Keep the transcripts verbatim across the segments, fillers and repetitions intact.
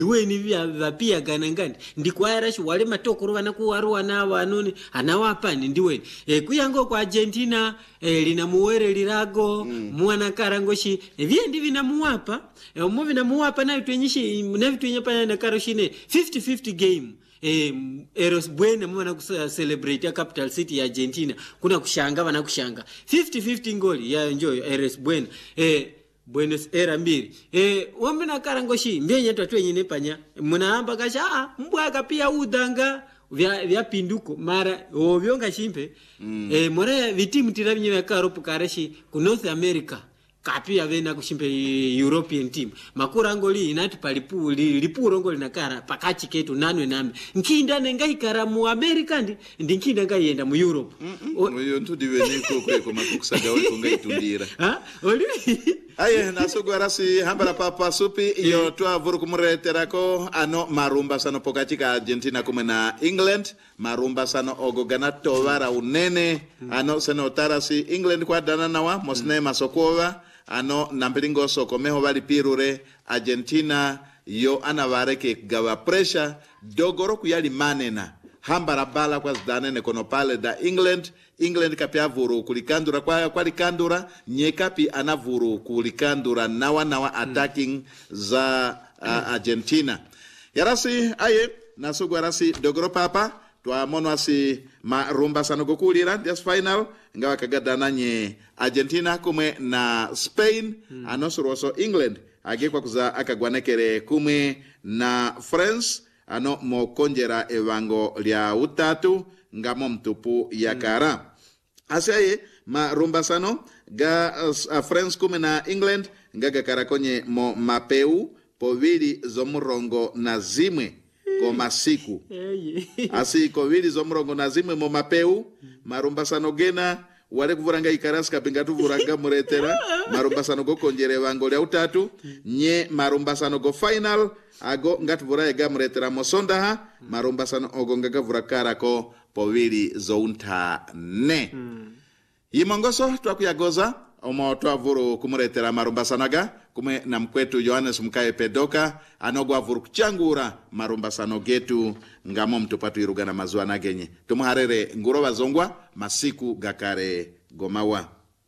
weni vya vapia ganangandi ndikwara shi wale matokoro vanakuwaruwa nawo anoni anawapani ndiweni e, kuyango kwa Argentina e, lina muwere lirago mm. mwana karangoshi e, vye ndi vinamuwapa e, umo vinamuwapa na vitwenyishi na vitwenyapa na karoshine fifty fifty game eh eros bwene mwana ku celebrate ya capital city ya Argentina kuna kushanga wana kushanga fifty fifty ngoli ya enjoy eros bwene eh Buenos era mbili eh wamena karangoshi mbyenye twatwe nyine panya munaamba kasha ah mbwaka pia udanga vya vya pinduko mara ovyonga shimpe mm. eh more vitimu tiravye vya karopu karashi ku North America kapia vena kushimpe European team makura ngoli inati palipu lipuro ngoli nakara pakachi ketu nanwe name nkinda nengai kara mu America ndi ndinkinda ngai yenda mu Europe oyo ntudi veniko kweko makukusaga wako ngai tundira ha oli aye nasogwarasi hambala papa supi iyo twa vuru kumureterako ano marumba sano pokachika Argentina kumwe na England marumba sano ogogana tovara unene ano seno tarasi England kwa dananawa mosne masokova ano nampilingo soko meho bali pirure Argentina yo anavareke gawa pressure dogoro kuyali manena hambara bala kwa zdanene kono pale da England England kapia vuru kulikandura kwa kwa likandura nyekapi anavuru kulikandura nawa nawa attacking za uh, Argentina yarasi aye nasugwa rasi dogoro papa twa mono asi marumba sanogokulira this final ngawa kagadana nye Argentina kumwe na Spain hmm. anosoroso England agekwa kuza akagwanekere kumwe na France ano mokonjera evango lya utatu ngamo mtupu yakara hmm. Asaye marumba sano ga uh, France kumwe na England ngaga karakonye mo mapeu povili zomurongo na zimwe koma siku asi kovili zomurongo na zimwe mo mapeu marumba sano gena wale kuvuranga ikaraska pingatu vuranga muretera marumba sano go konjere vango lya utatu nye marumba sano go final ago ngatu vura ga muretera mosondaha marumba sano ogo ngaga vurakara ko povili zounta ne hmm. Yimongoso twakuyagoza omo twavuru kumuretera marumba sanaga kume na mkwetu Johannes Mkae Pedoka anogwa vuru kuchangura marumba sano getu ngamo mtupatu irugana mazua nagenye tumuharere nguroba zongwa masiku gakare gomawa.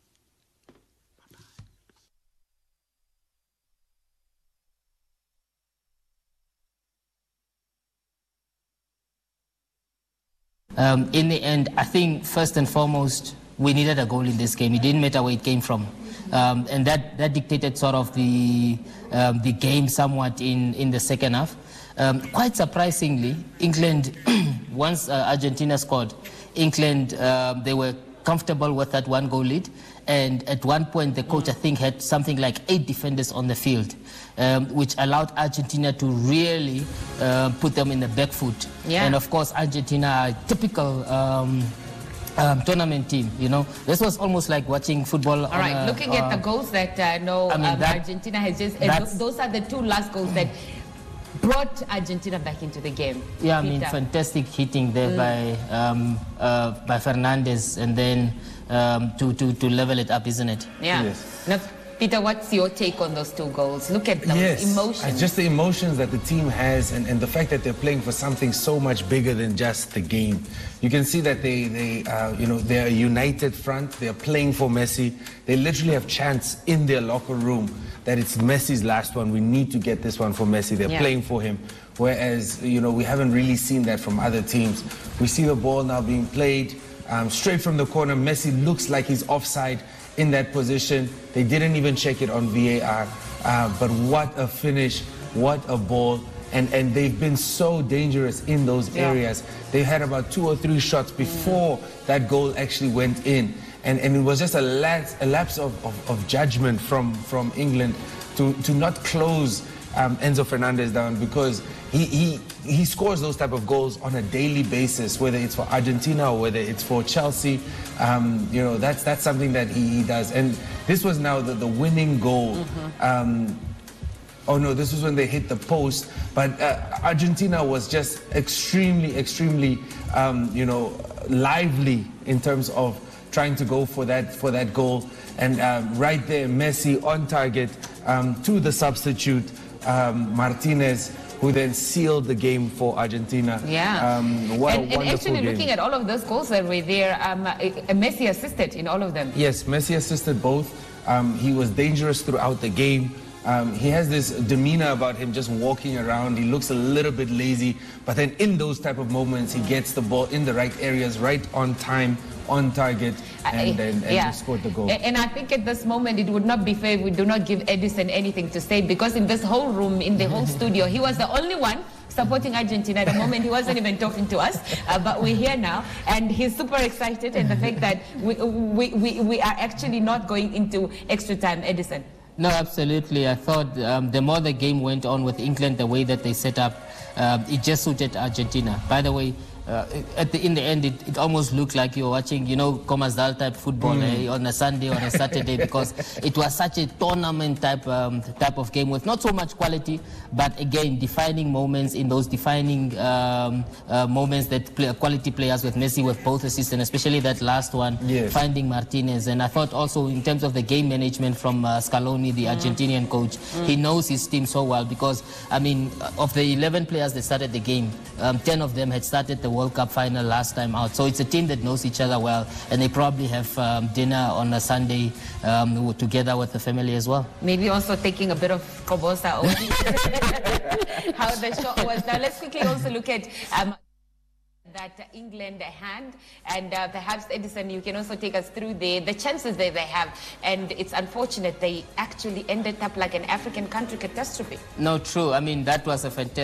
Um, in the end, I think first and foremost, we needed a goal in this game. It didn't matter where it came from. Um, and that, that dictated sort of the, um, the game somewhat in, in the second half. Um, quite surprisingly, England, once uh, Argentina scored, England, uh, they were comfortable with that one goal lead. And at one point, the coach, I think, had something like eight defenders on the field, um, which allowed Argentina to really uh, put them in the back foot. Yeah. And of course, Argentina, typical um, um, tournament team, you know. This was almost like watching football. All right, a, looking uh, at the goals that I uh, know I mean, um, that, Argentina has just, uh, those are the two last goals that brought Argentina back into the game. Yeah, I Peter. mean, fantastic hitting there mm. by um, uh, by Fernandez, and then um, to, to, to level it up, isn't it? Yeah. Yes. Now, Peter, what's your take on those two goals? Look at those yes. emotions. Just the emotions that the team has, and, and the fact that they're playing for something so much bigger than just the game. You can see that they, they uh, you know, they're a united front. They're playing for Messi. They literally have chants in their locker room that it's Messi's last one. We need to get this one for Messi. They're yeah. playing for him. Whereas, you know, we haven't really seen that from other teams. We see the ball now being played um, straight from the corner. Messi looks like he's offside in that position. They didn't even check it on V A R. Uh, but what a finish, what a ball. And, and they've been so dangerous in those yeah. areas. They had about two or three shots before mm. that goal actually went in. And, and it was just a lapse, a lapse of, of, of judgment from, from England to, to not close um, Enzo Fernandez down, because he, he, he scores those type of goals on a daily basis, whether it's for Argentina or whether it's for Chelsea. Um, you know, that's, that's something that he, he does. And this was now the, the winning goal. Mm-hmm. um, oh no, this was when they hit the post. But uh, Argentina was just extremely, extremely, um, you know, lively in terms of trying to go for that for that goal. And um, right there, Messi on target um, to the substitute, um, Martinez, who then sealed the game for Argentina. Yeah. Um, what and, a wonderful and actually game. looking at all of those goals that were there, um, uh, Messi assisted in all of them. Yes, Messi assisted both. Um, he was dangerous throughout the game. Um, he has this demeanor about him just walking around. He looks a little bit lazy, but then in those type of moments, he gets the ball in the right areas, right on time, on target, and, and, and yeah. he scored the goal. And I think at this moment, it would not be fair if we do not give Edison anything to say, because in this whole room, in the whole studio, he was the only one supporting Argentina. At the moment, he wasn't even talking to us, uh, but we're here now, and he's super excited, and the fact that we, we, we, we are actually not going into extra time. Edison. No, absolutely. I thought um, the more the game went on with England, the way that they set up, uh, it just suited Argentina. By the way, uh, at the, in the end, it, it almost looked like you were watching, you know, Comasdal type football mm. eh, on a Sunday or a Saturday, because it was such a tournament type um, type of game with not so much quality, but again, defining moments in those defining um, uh, moments that play, quality players with Messi with both assists, and especially that last one, yes. finding Martinez. And I thought also in terms of the game management from uh, Scaloni, the mm. Argentinian coach, mm. he knows his team so well, because, I mean, of the eleven players that started the game, um, ten of them had started the World Cup final last time out. So it's a team that knows each other well, and they probably have um, dinner on a Sunday um, together with the family as well. Maybe also taking a bit of kobosa over how the shot was. Now let's quickly also look at um, that England hand, and uh, perhaps Edison, you can also take us through the, the chances that they have, and it's unfortunate they actually ended up like an African country catastrophe. No, true. I mean, that was a fantastic